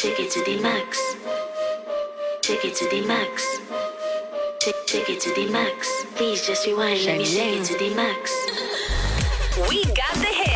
Take it to the max. Take it to the max. Take it to the max. Please just rewind. Let me take it to the max. We got the hit.